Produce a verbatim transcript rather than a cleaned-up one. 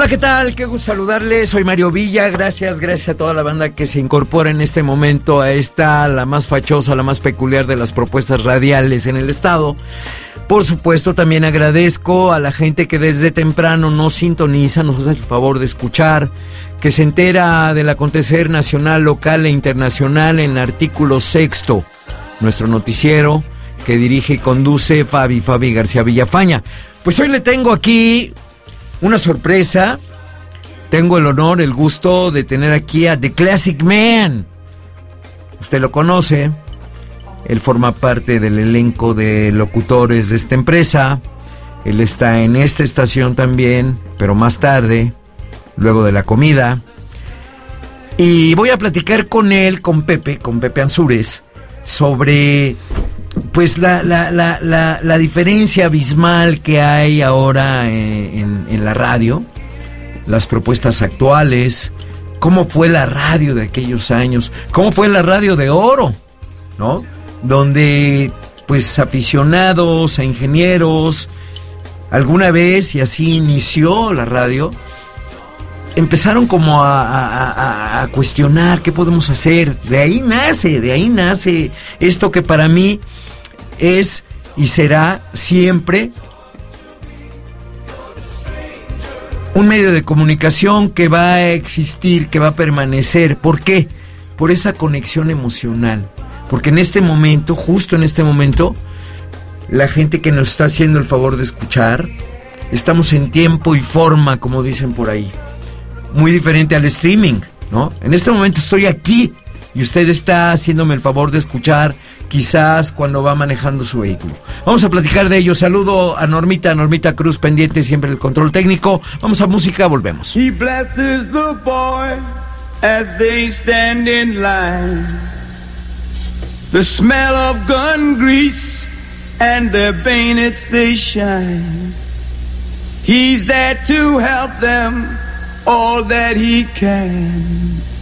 Hola, ¿qué tal? Qué gusto saludarles. Soy Mario Villa. Gracias, gracias a toda la banda que se incorpora en este momento a esta, la más fachosa, la más peculiar de las propuestas radiales en el estado. Por supuesto, también agradezco a la gente que desde temprano nos sintoniza, nos hace el favor de escuchar, que se entera del acontecer nacional, local e internacional en Artículo Sexto, nuestro noticiero que dirige y conduce Fabi, Fabi García Villafaña. Pues hoy le tengo aquí una sorpresa. Tengo el honor, el gusto de tener aquí a The Classic Man. Usted lo conoce. Él forma parte del elenco de locutores de esta empresa. Él está en esta estación también, pero más tarde, luego de la comida. Y voy a platicar con él, con Pepe, con Pepe Ansúrez, sobre pues la, la, la, la, la diferencia abismal que hay ahora en, en, en la radio, las propuestas actuales, cómo fue la radio de aquellos años, cómo fue la radio de oro, ¿no? Donde pues aficionados a ingenieros, alguna vez, y así inició la radio, empezaron como a, a, a, a cuestionar qué podemos hacer. De ahí nace, de ahí nace esto que para mí es y será siempre un medio de comunicación que va a existir, que va a permanecer. ¿Por qué? Por esa conexión emocional. Porque en este momento, justo en este momento, la gente que nos está haciendo el favor de escuchar, estamos en tiempo y forma, como dicen por ahí. Muy diferente al streaming, ¿no? En este momento estoy aquí y usted está haciéndome el favor de escuchar, quizás cuando va manejando su vehículo. Vamos a platicar de ello. Saludo a Normita, Normita Cruz, pendiente siempre del control técnico. Vamos a música, volvemos. He blesses the boys as they stand in line. The smell of gun grease and their bayonets they shine. He's there to help them all that he can.